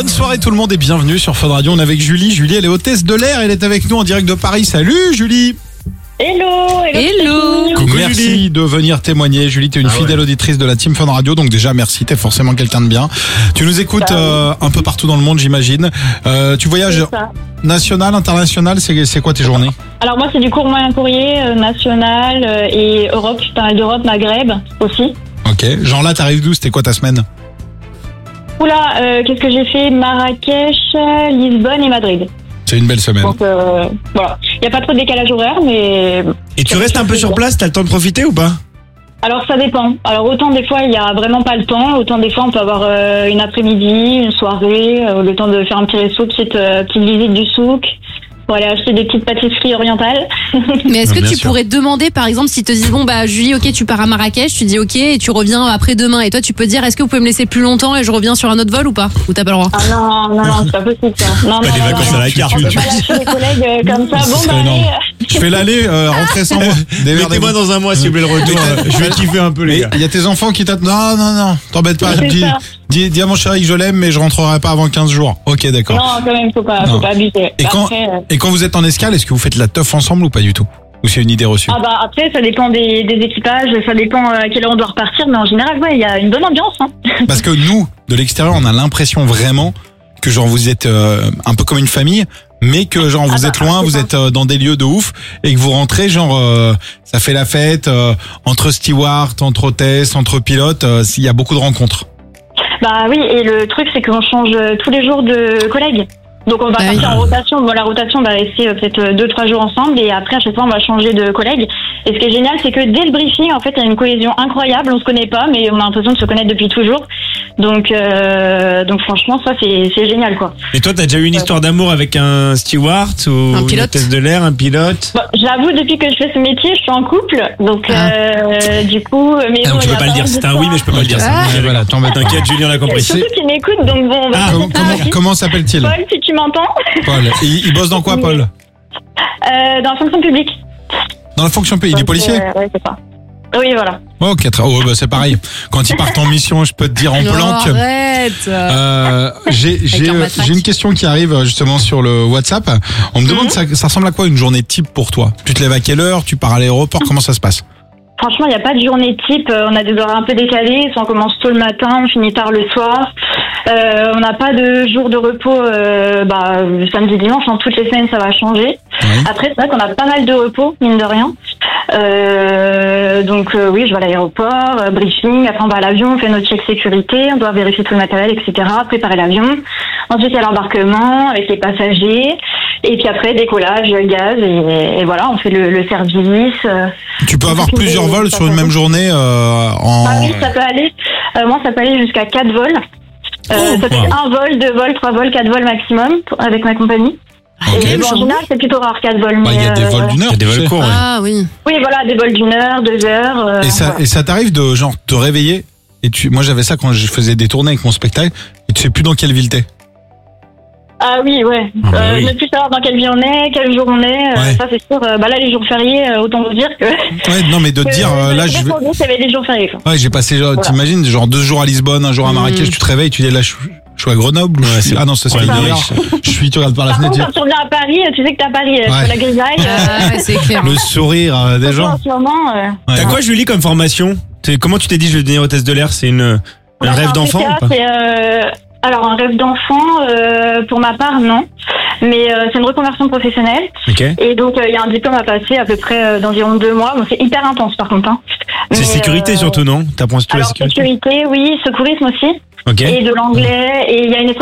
Bonne soirée tout le monde et bienvenue sur Fun Radio. On est avec Julie. Julie, elle est hôtesse de l'air. Elle est avec nous en direct de Paris. Salut Julie. Hello. Merci Julie. de venir témoigner. Julie, t'es une fidèle auditrice de la Team Fun Radio. Donc déjà, merci. T'es forcément quelqu'un de bien. Tu nous écoutes un peu partout dans le monde, j'imagine. Tu voyages national, international. C'est quoi tes journées? Alors moi, c'est du court moyen courrier, national et Europe. Pas mal d'Europe, Maghreb aussi. Ok. Genre là, t'arrives d'où? C'était quoi ta semaine? Oula, qu'est-ce que j'ai fait? Marrakech, Lisbonne et Madrid. C'est une belle semaine. Donc voilà. Il n'y a pas trop de décalage horaire, mais... Et tu restes un peu sur place, t'as le temps de profiter ou pas? Alors ça dépend. Alors autant des fois il n'y a vraiment pas le temps, autant des fois on peut avoir une après-midi, une soirée, le temps de faire un petit resto, petite visite du souk, pour aller acheter des petites pâtisseries orientales. Mais est-ce que Bien tu sûr. pourrais te demander, par exemple, si te disent bon bah Julie, ok, tu pars à Marrakech, tu dis ok et tu reviens après demain, et toi tu peux dire est-ce que vous pouvez me laisser plus longtemps et je reviens sur un autre vol ou pas? Ou t'as pas le droit? Ah non, c'est pas possible ça. Non, Pas des vacances à la carte. On peut pas lâcher les collègues comme ça. Bon bah Non. allez. Je fais l'aller, rentrer sans moi. Mettez-moi dans un mois si vous voulez le retour. Je vais kiffer un peu les Mais gars. il y a tes enfants qui t'attendent. Non, t'embête pas. C'est ça. Dis à mon chéri que je l'aime, mais je rentrerai pas avant 15 jours. Ok, d'accord. Non, quand même, faut pas abuser. Et quand, Après, et quand vous êtes en escale, est-ce que vous faites la teuf ensemble ou pas du tout? Ou c'est une idée reçue? après, ça dépend des équipages, ça dépend à quelle heure on doit repartir, mais en général, ouais, il y a une bonne ambiance. Hein. Parce que nous, de l'extérieur, on a l'impression vraiment que genre vous êtes un peu comme une famille, mais que genre vous êtes loin, vous êtes dans des lieux de ouf, et que vous rentrez genre ça fait la fête entre stewards, entre hôtesses, entre pilotes. Il y a beaucoup de rencontres. Bah oui, et le truc, c'est qu'on change tous les jours de collègues. Donc on va partir en rotation. Bon, la rotation, on va rester peut-être 2-3 jours ensemble, et après à chaque fois on va changer de collègue. Et ce qui est génial, c'est que dès le briefing, en fait, il y a une cohésion incroyable. On se connaît pas, mais on a l'impression de se connaître depuis toujours. Donc franchement, ça c'est génial, quoi. Et toi, t'as déjà eu une histoire d'amour avec un steward ou Un pilote? une hôtesse de l'air, un pilote? Bon, j'avoue, depuis que je fais ce métier, je suis en couple, donc du coup, mais Ah, bon, donc tu il y peux a pas le dire, c'est un oui, mais je peux pas le dire ça. Et voilà, T'inquiète, Julien l'a compris. surtout qu'il m'écoute, donc bon. Comment s'appelle-t-il? Paul, si tu m'entends, Paul. Il bosse dans quoi, Paul? dans la fonction publique. Dans la fonction publique. Il est policier? Ouais, c'est ça. Oui, voilà. Ok, c'est pareil. Quand ils partent en mission, je peux te dire en Non, planque. arrête. J'ai une question qui arrive justement sur le WhatsApp. On me demande ça ressemble à quoi une journée type pour toi? Tu te lèves à quelle heure? Tu pars à l'aéroport? Comment ça se passe? Franchement, il n'y a pas de journée type. On a des horaires un peu décalés. Soit on commence tôt le matin, on finit tard le soir. On n'a pas de jour de repos samedi, dimanche. En toutes les semaines, ça va changer. Oui. Après, c'est vrai qu'on a pas mal de repos, mine de rien. Oui, je vais à l'aéroport, briefing. Après, on va à l'avion, on fait notre check sécurité. On doit vérifier tout le matériel, etc. Préparer l'avion. Ensuite, il y a l'embarquement avec les passagers. Et puis après, décollage, gaz. Et voilà, on fait le service. Tu peux avoir plusieurs vols sur une même journée Ah oui, ça peut aller. Moi, ça peut aller jusqu'à 4 vols. Ça fait 1 vol, 2 vols, 3 vols, 4 vols maximum avec ma compagnie. Ok. Et en général, c'est plutôt rare 4 vols. Il y a des vols d'une heure. Il y a des tu vols sais. courts, ouais. Ah oui. Oui, voilà, des vols d'1 heure, 2 heures. Et ça t'arrive de genre te réveiller et moi j'avais ça quand je faisais des tournées avec mon spectacle et tu sais plus dans quelle ville t'es. Ah oui, ouais. Ah bah oui. Ne plus savoir dans quelle ville on est, quel jour on est. Ouais. Ça, c'est sûr. Là, les jours fériés, autant vous dire que. Ouais, non mais de te dire là je vais. Il y avait les jours fériés, quoi. Ouais, j'ai passé genre, t'imagines genre 2 jours à Lisbonne, 1 jour à Marrakech, tu te réveilles, tu dis là je suis à Grenoble ou je suis... Ah non, c'est Ouais, pas ouais. Je suis, tu regardes par la Par fenêtre, contre, quand tu reviens à Paris, tu sais que t'es à Paris, Ouais. sur la grisaille. Ah ouais, c'est clair. le sourire des gens. En ce moment. Ouais. T'as quoi, Julie, comme formation? Comment tu t'es dit je vais devenir hôtesse de l'air? C'est un rêve d'enfant ou pas? Alors, un rêve d'enfant, pour ma part, non. Mais c'est une reconversion professionnelle. Ok. Et donc, il y a un diplôme à passer à peu près d'environ 2 mois. Bon, c'est hyper intense, par contre. Hein. C'est Mais, sécurité surtout, non? T'apprends surtout la Alors, sécurité? sécurité, oui. Secourisme aussi. Ok. Et de l'anglais. Et il y a une